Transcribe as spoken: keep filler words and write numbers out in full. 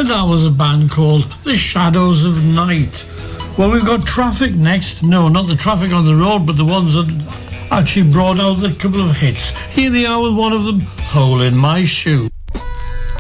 And that was a band called The Shadows of Night. Well, we've got Traffic next. No, not the traffic on the road, but the ones that actually brought out a couple of hits. Here they are with one of them, Hole in My Shoe.